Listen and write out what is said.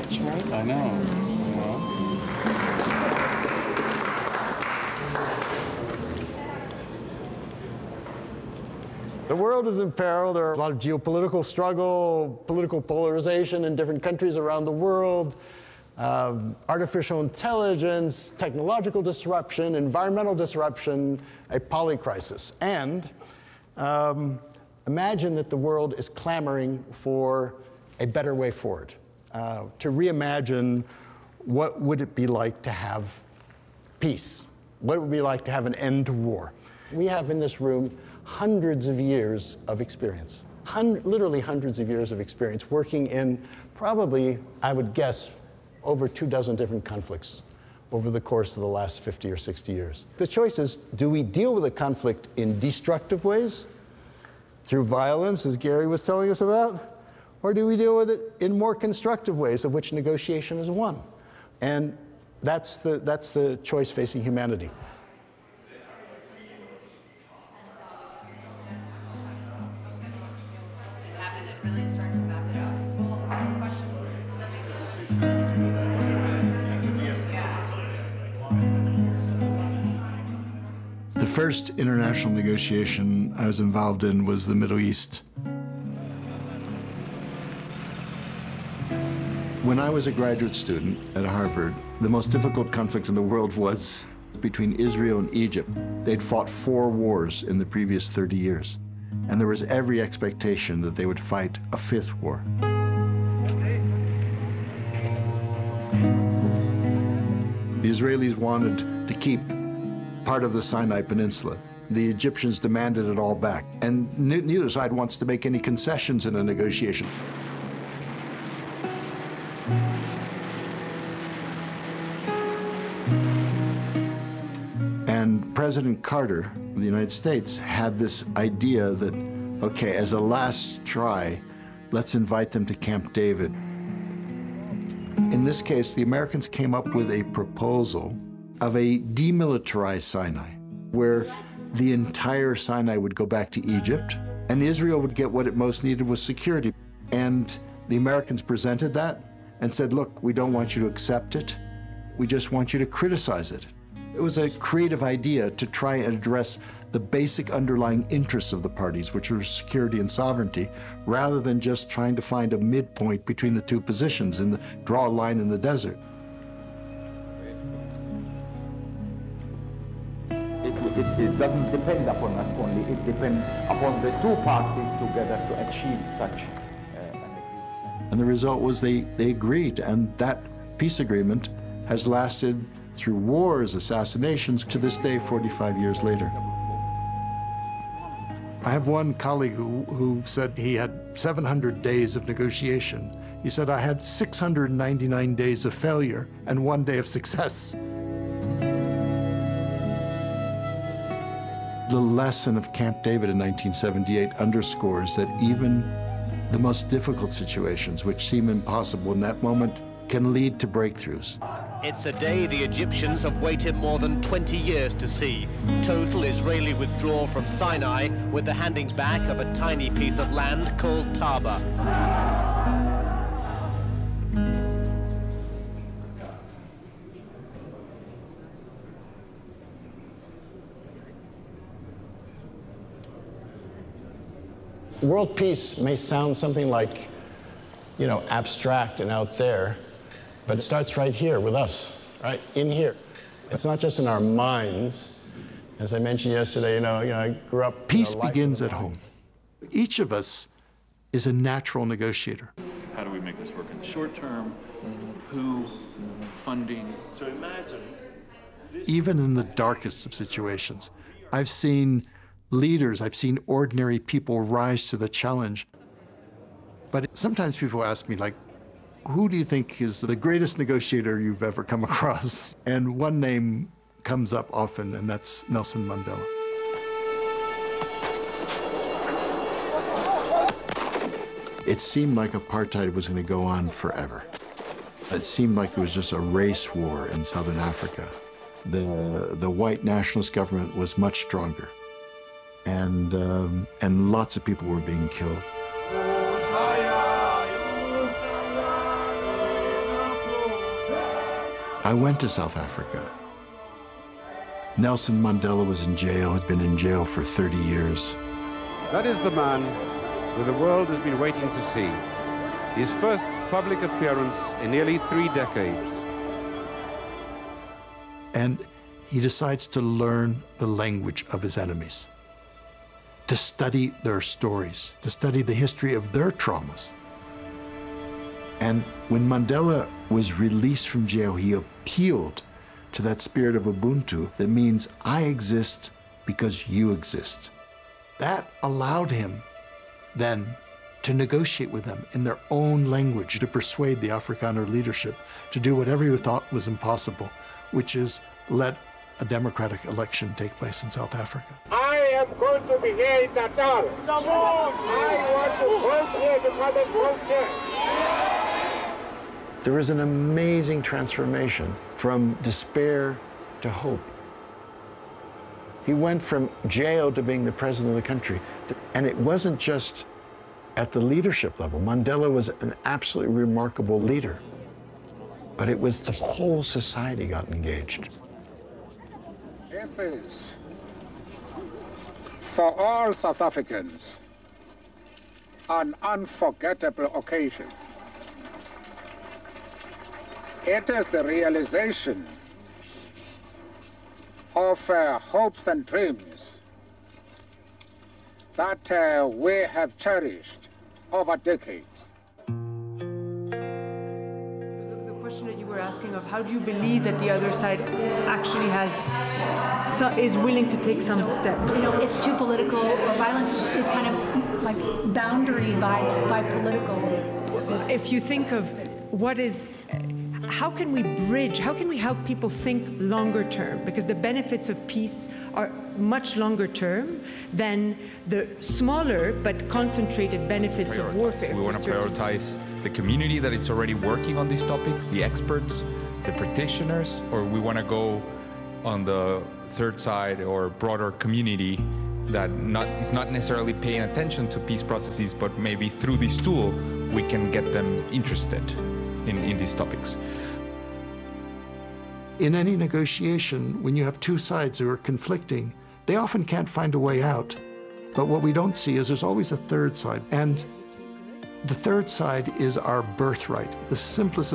much, right? I know. The world is in peril. There are a lot of geopolitical struggle, political polarization in different countries around the world, artificial intelligence, technological disruption, environmental disruption, a polycrisis. And imagine that the world is clamoring for a better way forward, to reimagine what would it be like to have peace, what it would be like to have an end to war. We have in this room hundreds of years of experience, literally hundreds of years of experience working in probably, I would guess, over 24 different conflicts over the course of the last 50 or 60 years. The choice is, do we deal with a conflict in destructive ways, through violence, as Gary was telling us about, or do we deal with it in more constructive ways, of which negotiation is one? And that's the choice facing humanity. The first international negotiation I was involved in was the Middle East. When I was a graduate student at Harvard, the most difficult conflict in the world was between Israel and Egypt. They'd fought 4 wars in the previous 30 years, and there was every expectation that they would fight a 5th war. The Israelis wanted to keep part of the Sinai Peninsula. The Egyptians demanded it all back, and neither side wants to make any concessions in a negotiation. And President Carter of the United States had this idea that, okay, as a last try, let's invite them to Camp David. In this case, the Americans came up with a proposal of a demilitarized Sinai, where the entire Sinai would go back to Egypt, and Israel would get what it most needed was security. And the Americans presented that and said, look, we don't want you to accept it. We just want you to criticize it. It was a creative idea to try and address the basic underlying interests of the parties, which were security and sovereignty, rather than just trying to find a midpoint between the two positions and draw a line in the desert. It doesn't depend upon us only, it depends upon the 2 parties together to achieve such an agreement. And the result was they agreed, and that peace agreement has lasted through wars, assassinations, to this day, 45 years later. I have one colleague who said he had 700 days of negotiation. He said, I had 699 days of failure and 1 day of success. The lesson of Camp David in 1978 underscores that even the most difficult situations, which seem impossible in that moment, can lead to breakthroughs. It's a day the Egyptians have waited more than 20 years to see. Total Israeli withdrawal from Sinai with the handing back of a tiny piece of land called Taba. World peace may sound something like, abstract and out there, but it starts right here with us, right in here. It's not just in our minds. As I mentioned yesterday, I grew up. Peace begins at home. Each of us is a natural negotiator. How do we make this work in the short term? Who? Funding? So imagine. Even in the darkest of situations, I've seen leaders, I've seen ordinary people rise to the challenge. But sometimes people ask me, like, who do you think is the greatest negotiator you've ever come across? And one name comes up often, and that's Nelson Mandela. It seemed like apartheid was going to go on forever. It seemed like it was just a race war in southern Africa. The white nationalist government was much stronger, and lots of people were being killed. I went to South Africa. Nelson Mandela was in jail, had been in jail for 30 years. That is the man who the world has been waiting to see. His first public appearance in nearly 3 decades. And he decides to learn the language of his enemies, to study their stories, to study the history of their traumas. And when Mandela was released from jail, he appealed to that spirit of Ubuntu that means I exist because you exist. That allowed him then to negotiate with them in their own language, to persuade the Afrikaner leadership to do whatever he thought was impossible, which is let a democratic election take place in South Africa. I am going to be here in Natal. I want to vote here to come and vote here. There was an amazing transformation from despair to hope. He went from jail to being the president of the country. And it wasn't just at the leadership level. Mandela was an absolutely remarkable leader. But it was the whole society got engaged. This is, for all South Africans, an unforgettable occasion. It is the realization of hopes and dreams that we have cherished over decades. The question that you were asking of how do you believe that the other side actually is willing to take some steps? You know, it's too political. Violence is kind of like boundaried by political. If you think of what is, how can we bridge, how can we help people think longer term? Because the benefits of peace are much longer term than the smaller but concentrated benefits of warfare. We want to prioritize the community that it's already working on these topics, the experts, the practitioners, or we want to go on the third side or broader community that is not necessarily paying attention to peace processes, but maybe through this tool we can get them interested in these topics. In any negotiation, when you have two sides who are conflicting, they often can't find a way out. But what we don't see is there's always a third side. And the third side is our birthright. The simplest